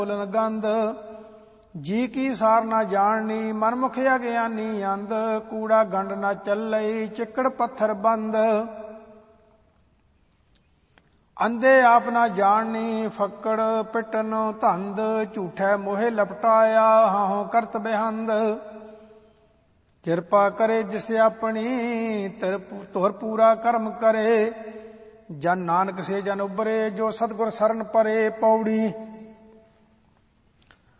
ਬੋਲਨ ਗੰਧ। ਜੀ ਕੀ ਸਾਰ ਨਾ ਜਾਣਨੀ ਮਨਮੁਖ ਅਗਿਆਨੀ ਅੰਧ। ਕੂੜਾ ਗੰਢ ਨਾ ਚੱਲਈ ਚਿੱਕੜ ਪੱਥਰ ਬੰਦ। ਅੰਧੇ ਆਪ ਨਾ ਜਾਣਨੀ ਫੱਕੜ ਪਿੱਟਨ ਧੰਦ। ਝੂਠੈ ਮੋਹਿ ਲਪਟਾਇਆ ਹਾਹੋਂ ਕਰਤ ਬੇਹੰਦ। ਕਿਰਪਾ ਕਰੇ ਜਿਸ ਆਪਣੀ ਤੁਰ ਪੂਰਾ ਕਰਮ ਕਰੇ। ਜਨ ਨਾਨਕ ਸੇ ਜਨ ਉਬਰੇ ਜੋ ਸਤਿਗੁਰ ਸਰਨ ਪਰੇ। ਪੌੜੀ।